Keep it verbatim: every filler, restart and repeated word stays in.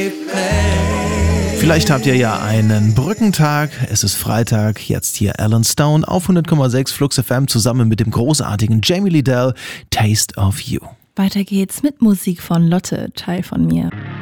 Vielleicht habt ihr ja einen Brückentag. Es ist Freitag. Jetzt hier Alan Stone auf hundert Komma sechs Flux F M zusammen mit dem großartigen Jamie Liddell. Taste of You. Weiter geht's mit Musik von Lotte, Teil von mir.